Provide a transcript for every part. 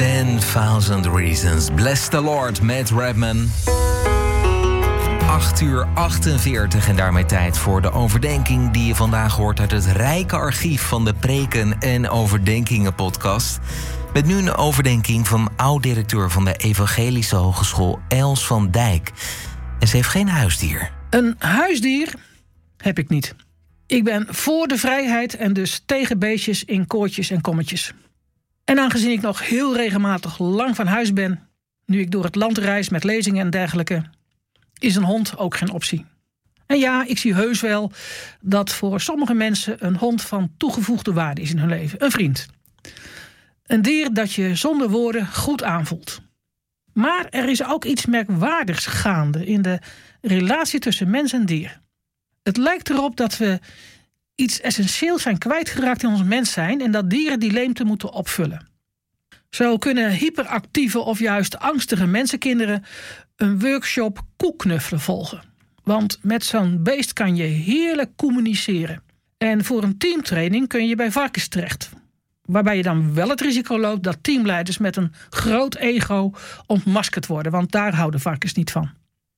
10,000 Reasons. Bless the Lord, Matt Redman. 8:48 en daarmee tijd voor de overdenking die je vandaag hoort uit het rijke archief van de Preken en Overdenkingen podcast. Met nu een overdenking van oud-directeur van de Evangelische Hogeschool Els van Dijk. En ze heeft geen huisdier. Een huisdier heb ik niet. Ik ben voor de vrijheid en dus tegen beestjes in kooitjes en kommetjes. En aangezien ik nog heel regelmatig lang van huis ben, nu ik door het land reis met lezingen en dergelijke, is een hond ook geen optie. En ja, ik zie heus wel dat voor sommige mensen een hond van toegevoegde waarde is in hun leven. Een vriend. Een dier dat je zonder woorden goed aanvoelt. Maar er is ook iets merkwaardigs gaande in de relatie tussen mens en dier. Het lijkt erop dat we iets essentieels zijn kwijtgeraakt in ons mens zijn en dat dieren die leemte moeten opvullen. Zo kunnen hyperactieve of juist angstige mensenkinderen een workshop koeknuffelen volgen. Want met zo'n beest kan je heerlijk communiceren. En voor een teamtraining kun je bij varkens terecht. Waarbij je dan wel het risico loopt dat teamleiders met een groot ego ontmaskerd worden. Want daar houden varkens niet van.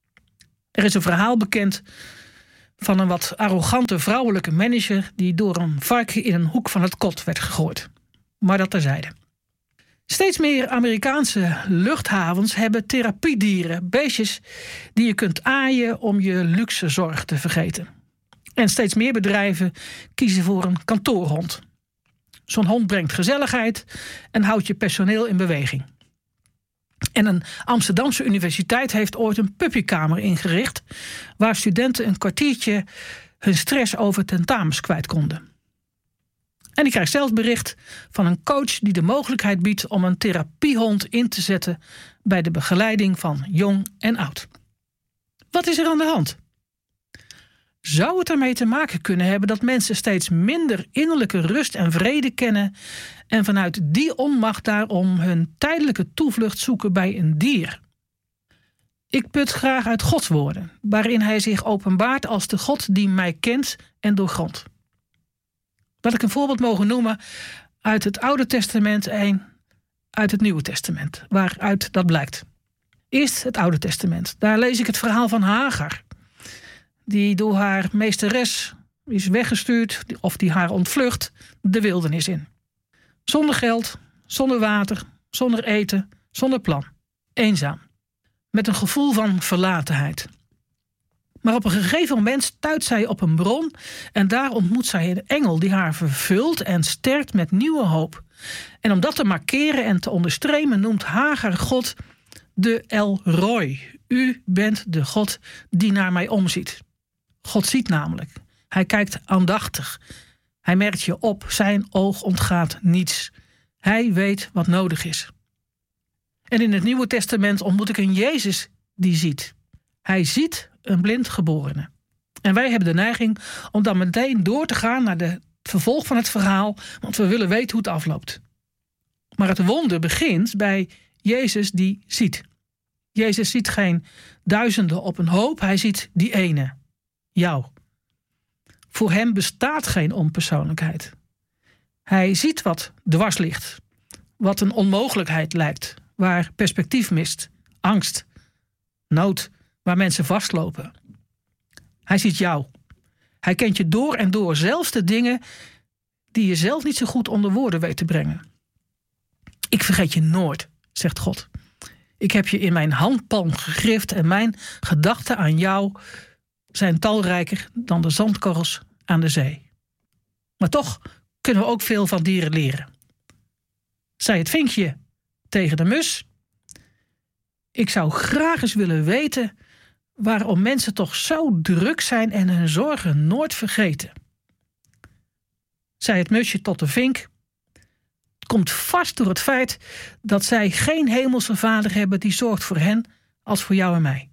Er is een verhaal bekend van een wat arrogante vrouwelijke manager die door een varken in een hoek van het kot werd gegooid. Maar dat terzijde. Steeds meer Amerikaanse luchthavens hebben therapiedieren, beestjes die je kunt aaien om je luxe zorg te vergeten. En steeds meer bedrijven kiezen voor een kantoorhond. Zo'n hond brengt gezelligheid en houdt je personeel in beweging. En een Amsterdamse universiteit heeft ooit een puppykamer ingericht, waar studenten een kwartiertje hun stress over tentamens kwijt konden. En ik krijg zelfs bericht van een coach die de mogelijkheid biedt om een therapiehond in te zetten bij de begeleiding van jong en oud. Wat is er aan de hand? Zou het ermee te maken kunnen hebben dat mensen steeds minder innerlijke rust en vrede kennen en vanuit die onmacht daarom hun tijdelijke toevlucht zoeken bij een dier? Ik put graag uit Gods woorden, waarin hij zich openbaart als de God die mij kent en doorgrondt. Laat ik een voorbeeld mogen noemen uit het Oude Testament en uit het Nieuwe Testament, waaruit dat blijkt. Eerst het Oude Testament. Daar lees ik het verhaal van Hagar, die door haar meesteres is weggestuurd of die haar ontvlucht de wildernis in. Zonder geld, zonder water, zonder eten, zonder plan. Eenzaam. Met een gevoel van verlatenheid. Maar op een gegeven moment stuit zij op een bron en daar ontmoet zij een engel die haar vervult en sterkt met nieuwe hoop. En om dat te markeren en te onderstrepen noemt Hagar God de El Roi. U bent de God die naar mij omziet. God ziet namelijk. Hij kijkt aandachtig. Hij merkt je op. Zijn oog ontgaat niets. Hij weet wat nodig is. En in het Nieuwe Testament ontmoet ik een Jezus die ziet. Hij ziet een blindgeborene. En wij hebben de neiging om dan meteen door te gaan naar het vervolg van het verhaal, want we willen weten hoe het afloopt. Maar het wonder begint bij Jezus die ziet. Jezus ziet geen duizenden op een hoop, hij ziet die ene. Jou. Voor hem bestaat geen onpersoonlijkheid. Hij ziet wat dwars ligt. Wat een onmogelijkheid lijkt. Waar perspectief mist. Angst. Nood. Waar mensen vastlopen. Hij ziet jou. Hij kent je door en door. Zelfs de dingen die je zelf niet zo goed onder woorden weet te brengen. Ik vergeet je nooit, zegt God. Ik heb je in mijn handpalm gegrift en mijn gedachten aan jou zijn talrijker dan de zandkorrels aan de zee. Maar toch kunnen we ook veel van dieren leren. Zei het vinkje tegen de mus: ik zou graag eens willen weten waarom mensen toch zo druk zijn en hun zorgen nooit vergeten. Zei het musje tot de vink: het komt vast door het feit dat zij geen hemelse vader hebben die zorgt voor hen als voor jou en mij.